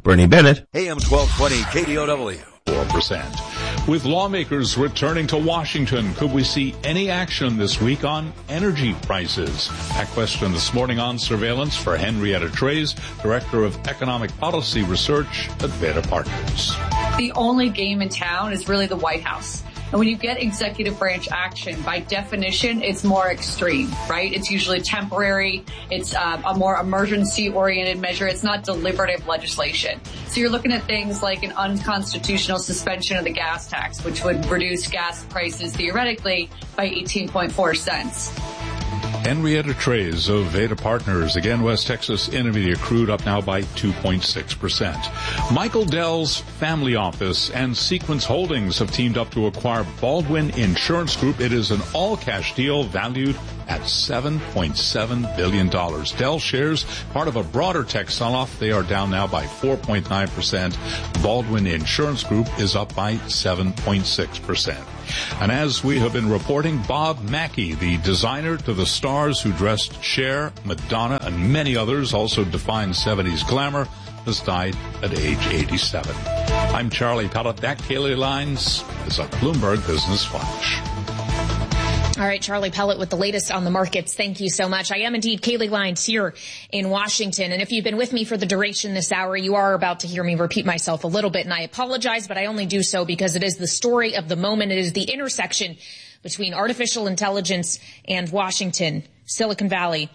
Bernie Bennett. A M twelve twenty K D O W. four percent. With lawmakers returning to Washington, could we see any action this week on energy prices? That question this morning on Surveillance for Henrietta Treyz, Director of Economic Policy Research at Veda Partners. The only game in town is really the White House. And when you get executive branch action, by definition, it's more extreme, right? It's usually temporary. It's uh, a more emergency-oriented measure. It's not deliberative legislation. So you're looking at things like an unconstitutional suspension of the gas tax, which would reduce gas prices theoretically by eighteen point four cents. Henrietta Treyz of Veda Partners. Again, West Texas Intermediate crude up now by two point six percent. Michael Dell's family office and Sequence Holdings have teamed up to acquire Baldwin Insurance Group. It is an all-cash deal valued at seven point seven billion dollars. Dell shares, part of a broader tech sell-off, they are down now by four point nine percent. Baldwin Insurance Group is up by seven point six percent. And as we have been reporting, Bob Mackie, the designer to the stars who dressed Cher, Madonna, and many others, also defined seventies glamour, has died at age eighty-seven. I'm Charlie Pellet. That Kaylee Lines is a Bloomberg Business Flash. All right, Charlie Pellet with the latest on the markets. Thank you so much. I am indeed Kaylee Lines here in Washington. And if you've been with me for the duration this hour, you are about to hear me repeat myself a little bit. And I apologize, but I only do so because it is the story of the moment. It is the intersection between artificial intelligence and Washington, Silicon Valley,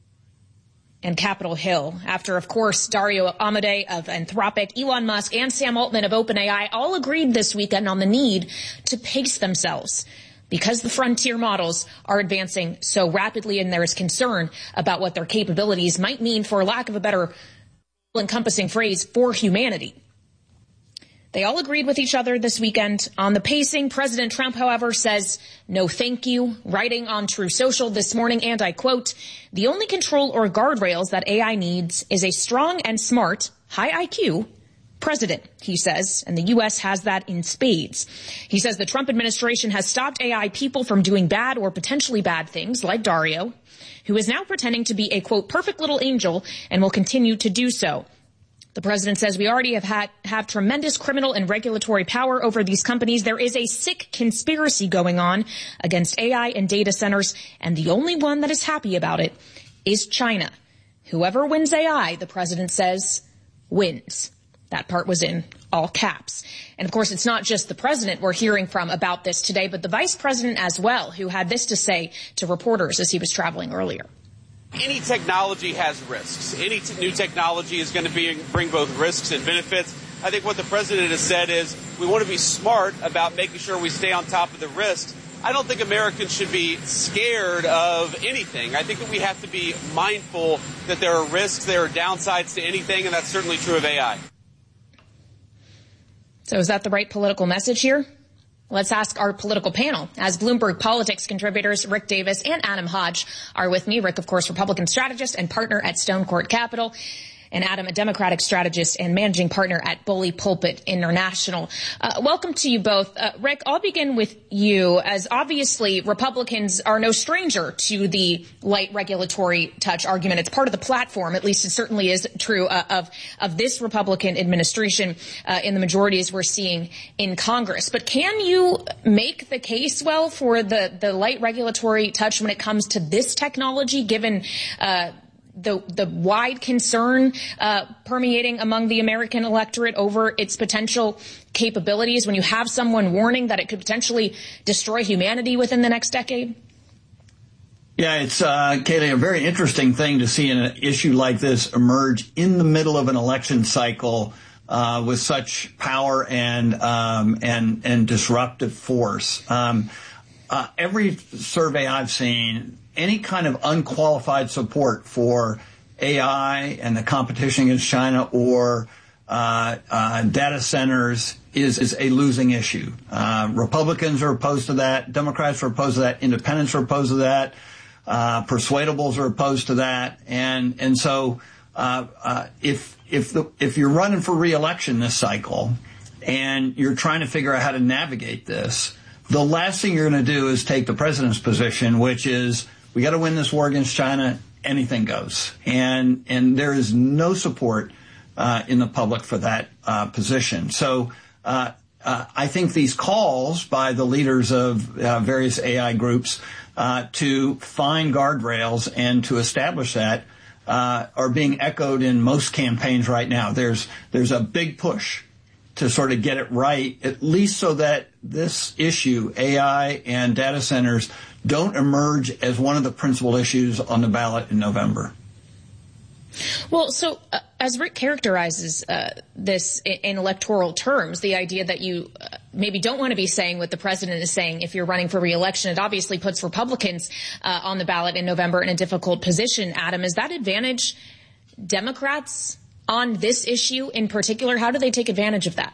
and Capitol Hill. After, of course, Dario Amodei of Anthropic, Elon Musk, and Sam Altman of OpenAI all agreed this weekend on the need to pace themselves, because the frontier models are advancing so rapidly and there is concern about what their capabilities might mean, for lack of a better encompassing phrase, for humanity. They all agreed with each other this weekend on the pacing. President Trump, however, says no thank you, writing on True Social this morning, and I quote, "The only control or guardrails that A I needs is a strong and smart, high I Q president," he says, and the U S has that in spades. He says the Trump administration has stopped A I people from doing bad or potentially bad things, like Dario, who is now pretending to be a, quote, perfect little angel and will continue to do so. The president says we already have had have tremendous criminal and regulatory power over these companies. There is a sick conspiracy going on against A I and data centers, and the only one that is happy about it is China. Whoever wins A I, the president says, wins. That part was in all caps. And of course, it's not just the president we're hearing from about this today, but the vice president as well, who had this to say to reporters as he was traveling earlier. Any technology has risks. Any t- new technology is going to be, bring both risks and benefits. I think what the president has said is we want to be smart about making sure we stay on top of the risks. I don't think Americans should be scared of anything. I think that we have to be mindful that there are risks, there are downsides to anything, and that's certainly true of A I. So is that the right political message here? Let's ask our political panel, as Bloomberg Politics contributors Rick Davis and Adam Hodge are with me. Rick, of course, Republican strategist and partner at Stone Court Capital, and Adam, a Democratic strategist and managing partner at Bully Pulpit International. Uh, welcome to you both. Uh, Rick, I'll begin with you, as obviously Republicans are no stranger to the light regulatory touch argument. It's part of the platform, at least it certainly is true uh, of, of this Republican administration uh, in the majorities we're seeing in Congress. But can you make the case, well, for the, the light regulatory touch when it comes to this technology, given uh the the wide concern uh permeating among the American electorate over its potential capabilities, when you have someone warning that it could potentially destroy humanity within the next decade? Yeah, it's, uh, Kaylee, a very interesting thing to see an issue like this emerge in the middle of an election cycle uh with such power and um and and disruptive force. Um uh every survey I've seen, any kind of unqualified support for A I and the competition against China or uh, uh, data centers is, is a losing issue. Uh, Republicans are opposed to that. Democrats are opposed to that. Independents are opposed to that. Uh, persuadables are opposed to that. And and so uh, uh, if if the if you're running for re-election this cycle and you're trying to figure out how to navigate this, the last thing you're going to do is take the president's position, which is, we got to win this war against China. Anything goes. And and there is no support uh, in the public for that uh, position. So uh, uh, I think these calls by the leaders of uh, various A I groups uh, to find guardrails and to establish that uh, are being echoed in most campaigns right now. There's there's a big push to sort of get it right, at least so that this issue, A I and data centers, don't emerge as one of the principal issues on the ballot in November. Well, so uh, as Rick characterizes uh, this in, in electoral terms, the idea that you uh, maybe don't want to be saying what the president is saying if you're running for re-election, it obviously puts Republicans uh, on the ballot in November in a difficult position. Adam, is that advantage Democrats on this issue in particular? How do they take advantage of that?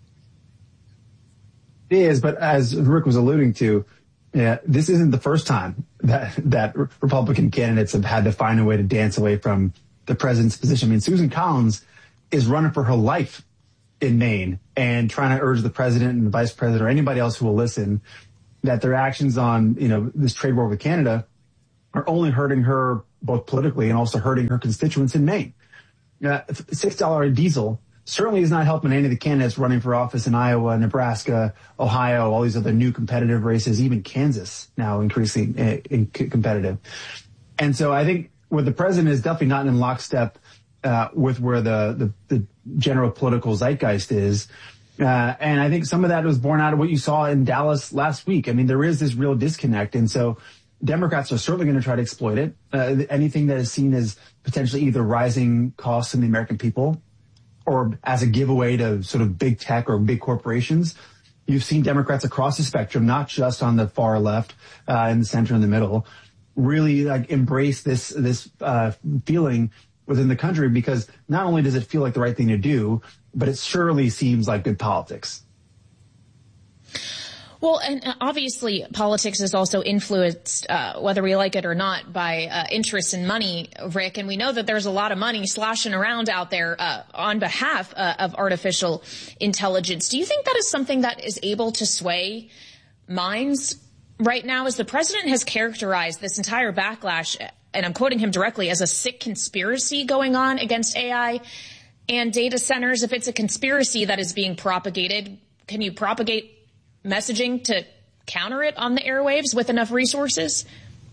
It is, but as Rick was alluding to, yeah, this isn't the first time that that Republican candidates have had to find a way to dance away from the president's position. I mean, Susan Collins is running for her life in Maine and trying to urge the president and the vice president or anybody else who will listen that their actions on, you know, this trade war with Canada are only hurting her both politically and also hurting her constituents in Maine. Uh, six dollars diesel certainly is not helping any of the candidates running for office in Iowa, Nebraska, Ohio, all these other new competitive races, even Kansas now increasingly uh, in competitive. And so I think where the president is definitely not in lockstep uh, with where the, the, the general political zeitgeist is. Uh, and I think some of that was born out of what you saw in Dallas last week. I mean, there is this real disconnect. And so Democrats are certainly going to try to exploit it. Uh, anything that is seen as potentially either rising costs in the American people or as a giveaway to sort of big tech or big corporations. You've seen Democrats across the spectrum, not just on the far left, uh, in the center and the middle, really like embrace this, this, uh, feeling within the country, because not only does it feel like the right thing to do, but it surely seems like good politics. Well, and obviously politics is also influenced, uh, whether we like it or not, by uh, interest and money, Rick. And we know that there's a lot of money sloshing around out there uh, on behalf uh, of artificial intelligence. Do you think that is something that is able to sway minds right now? As the president has characterized this entire backlash, and I'm quoting him directly, as a sick conspiracy going on against A I and data centers. If it's a conspiracy that is being propagated, can you propagate messaging to counter it on the airwaves with enough resources?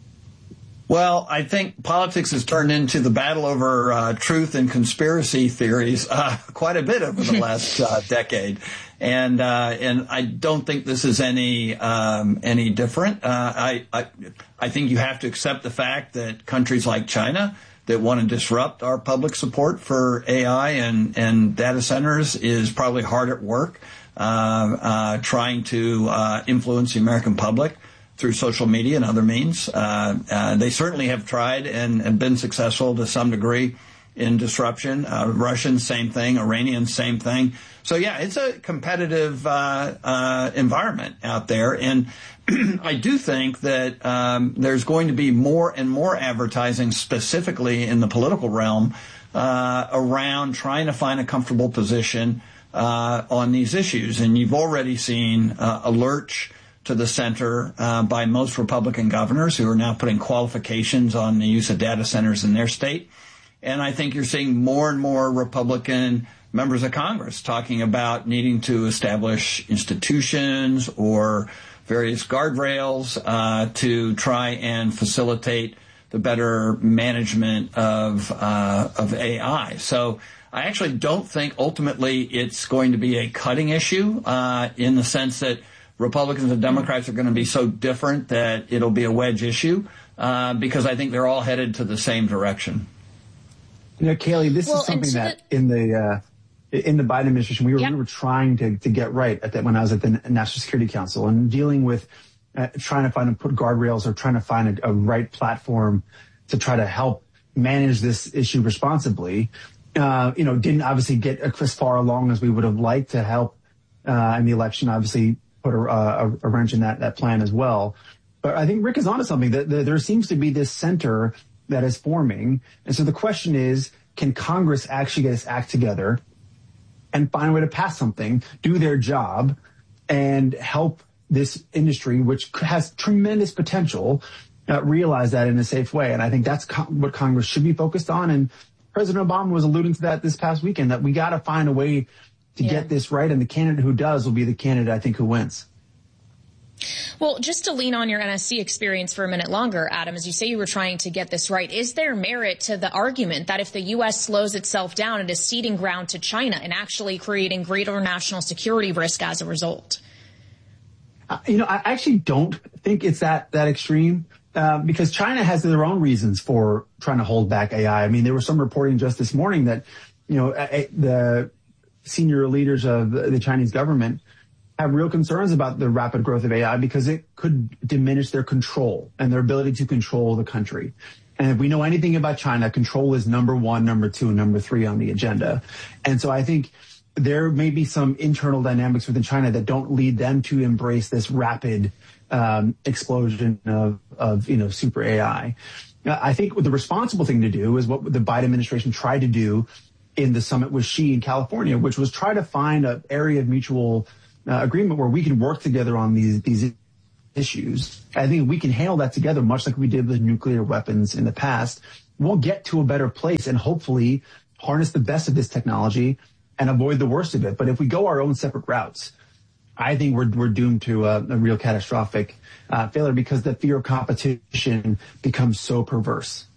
Well, I think politics has turned into the battle over uh, truth and conspiracy theories uh, quite a bit over the last uh, decade, and uh, and I don't think this is any um, any different. Uh, I, I I think you have to accept the fact that countries like China that want to disrupt our public support for A I and and data centers is probably hard at work. Uh, uh, trying to uh, influence the American public through social media and other means. Uh, uh, they certainly have tried and, and been successful to some degree in disruption. Uh, Russians, same thing. Iranians, same thing. So, yeah, it's a competitive uh, uh, environment out there. And I do think that um, there's going to be more and more advertising, specifically in the political realm, uh, around trying to find a comfortable position Uh, on these issues. And you've already seen uh, a lurch to the center uh, by most Republican governors who are now putting qualifications on the use of data centers in their state. And I think you're seeing more and more Republican members of Congress talking about needing to establish institutions or various guardrails uh, to try and facilitate the better management of uh, of A I. So I actually don't think ultimately it's going to be a cutting issue uh, in the sense that Republicans and Democrats are going to be so different that it'll be a wedge issue uh, because I think they're all headed to the same direction. You know, Kayleigh, this well, is something that the, in the uh, in the Biden administration we were yep. we were trying to to get right at that when I was at the National Security Council and dealing with uh, trying to find and put guardrails or trying to find a, a right platform to try to help manage this issue responsibly. Uh, you know, didn't obviously get as far along as we would have liked to help uh, in the election. Obviously, put a, a, a wrench in that that plan as well. But I think Rick is onto something. That the, there seems to be this center that is forming, and so the question is, can Congress actually get its act together and find a way to pass something, do their job, and help this industry, which has tremendous potential, uh, realize that in a safe way? And I think that's co- what Congress should be focused on. And President Obama was alluding to that this past weekend, that we got to find a way to yeah. get this right. And the candidate who does will be the candidate, I think, who wins. Well, just to lean on your N S C experience for a minute longer, Adam, as you say you were trying to get this right, is there merit to the argument that if the U S slows itself down, it is ceding ground to China and actually creating greater national security risk as a result? Uh, you know, I actually don't think it's that, that extreme. Uh, because China has their own reasons for trying to hold back A I. I mean, there was some reporting just this morning that, you know, a, the senior leaders of the Chinese government have real concerns about the rapid growth of A I because it could diminish their control and their ability to control the country. And if we know anything about China, control is number one, number two, and number three on the agenda. And so I think there may be some internal dynamics within China that don't lead them to embrace this rapid um, explosion of, of, you know, super A I. I think the responsible thing to do is what the Biden administration tried to do in the summit with Xi in California, which was try to find an area of mutual uh, agreement where we can work together on these, these issues. I think we can handle that together, much like we did with nuclear weapons in the past. We'll get to a better place and hopefully harness the best of this technology and avoid the worst of it. But if we go our own separate routes, I think we're we're doomed to a, a real catastrophic uh, failure because the fear of competition becomes so perverse.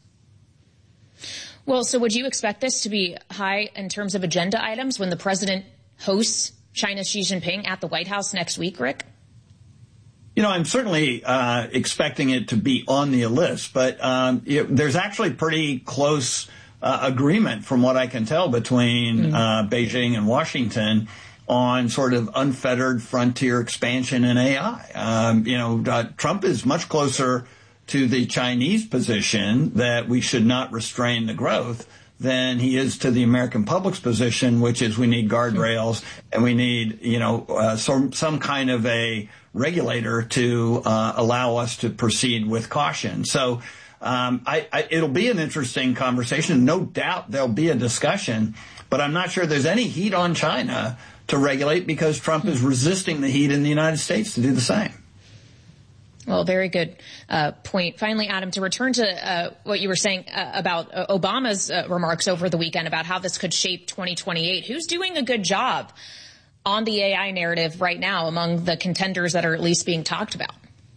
Well, so would you expect this to be high in terms of agenda items when the president hosts China's Xi Jinping at the White House next week, Rick? You know, I'm certainly uh, expecting it to be on the list, but um, it, there's actually pretty close uh, agreement, from what I can tell, between mm-hmm. uh, Beijing and Washington on sort of unfettered frontier expansion in A I. Um, you know, uh, Trump is much closer to the Chinese position that we should not restrain the growth than he is to the American public's position, which is we need guardrails and we need, you know, uh, some, some kind of a regulator to uh, allow us to proceed with caution. So um, I, I, it'll be an interesting conversation. No doubt there'll be a discussion, but I'm not sure there's any heat on China to regulate because Trump is resisting the heat in the United States to do the same. Well, very good uh, point. Finally, Adam, to return to uh, what you were saying uh, about uh, Obama's uh, remarks over the weekend about how this could shape twenty twenty-eight, who's doing a good job on the A I narrative right now among the contenders that are at least being talked about?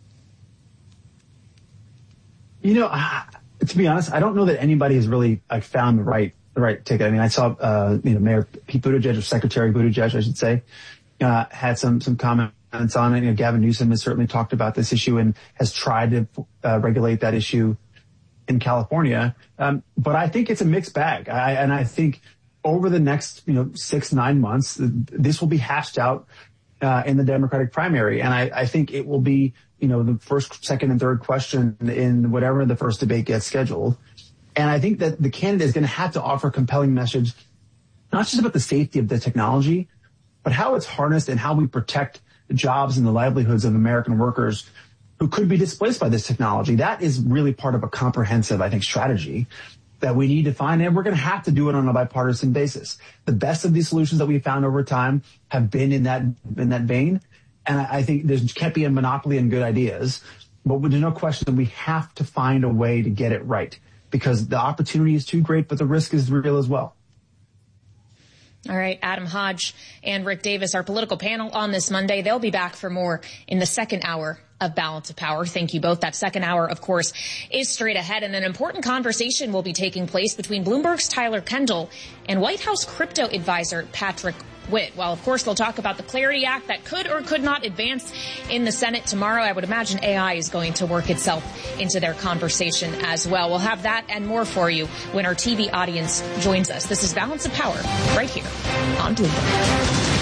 You know, uh, to be honest, I don't know that anybody has really like, found the right the right ticket. I mean, I saw, uh, you know, Mayor Pete Buttigieg, or Secretary Buttigieg, I should say, uh, had some some comments on it. You know, Gavin Newsom has certainly talked about this issue and has tried to uh, regulate that issue in California. Um, but I think it's a mixed bag. I, and I think over the next, you know, six, nine months, this will be hashed out uh, in the Democratic primary. And I, I think it will be, you know, the first, second, and third question in whatever the first debate gets scheduled. And I think that the candidate is going to have to offer a compelling message, not just about the safety of the technology, but how it's harnessed and how we protect the jobs and the livelihoods of American workers who could be displaced by this technology. That is really part of a comprehensive, I think, strategy that we need to find, and we're going to have to do it on a bipartisan basis. The best of these solutions that we've found over time have been in that in that vein, and I, I think there can't be a monopoly on good ideas, but there's no question that we have to find a way to get it right, because the opportunity is too great, but the risk is real as well. All right, Adam Hodge and Rick Davis, our political panel on this Monday. They'll be back for more in the second hour of Balance of Power. Thank you both. That second hour, of course, is straight ahead, and an important conversation will be taking place between Bloomberg's Tyler Kendall and White House crypto advisor Patrick Witt. Well, of course, they'll talk about the Clarity Act that could or could not advance in the Senate tomorrow. I would imagine A I is going to work itself into their conversation as well. We'll have that and more for you when our T V audience joins us. This is Balance of Power right here on Bloomberg.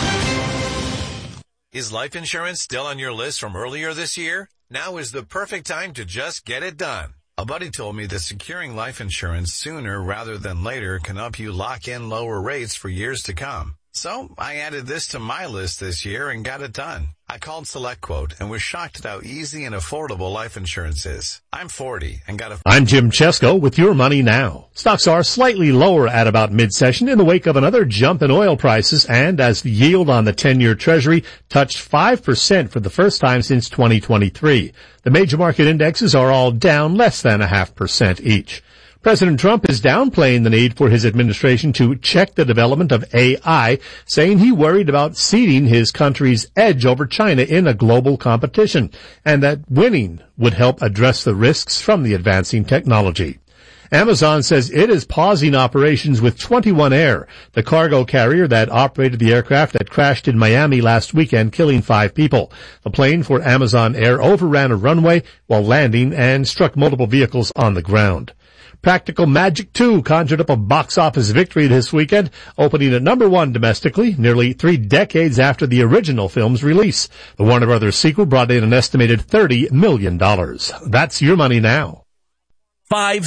Is life insurance still on your list from earlier this year? Now is the perfect time to just get it done. A buddy told me that securing life insurance sooner rather than later can help you lock in lower rates for years to come. So I added this to my list this year and got it done. I called SelectQuote and was shocked at how easy and affordable life insurance is. I'm forty and got a... I'm Jim Chesko with Your Money Now. Stocks are slightly lower at about mid-session in the wake of another jump in oil prices, and as the yield on the ten-year Treasury touched five percent for the first time since twenty twenty-three. The major market indexes are all down less than a half percent each. President Trump is downplaying the need for his administration to check the development of A I, saying he worried about ceding his country's edge over China in a global competition, and that winning would help address the risks from the advancing technology. Amazon says it is pausing operations with twenty-one Air, the cargo carrier that operated the aircraft that crashed in Miami last weekend, killing five people. The plane for Amazon Air overran a runway while landing and struck multiple vehicles on the ground. Practical Magic two conjured up a box office victory this weekend, opening at number one domestically, nearly three decades after the original film's release. The Warner Brothers sequel brought in an estimated thirty million dollars. That's your money now. Five.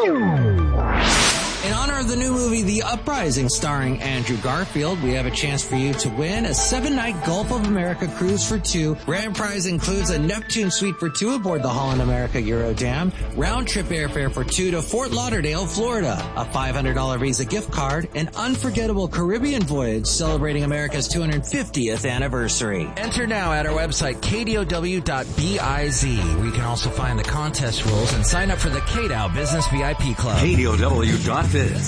In honor of the new movie, The Uprising, starring Andrew Garfield, we have a chance for you to win a seven-night Gulf of America cruise for two. Grand prize includes a Neptune suite for two aboard the Holland America Eurodam, round-trip airfare for two to Fort Lauderdale, Florida, a five hundred dollars Visa gift card, an unforgettable Caribbean voyage celebrating America's two hundred fiftieth anniversary. Enter now at our website, K D O W dot biz, where you can also find the contest rules and sign up for the K D O W Business V I P Club. K D O W dot biz.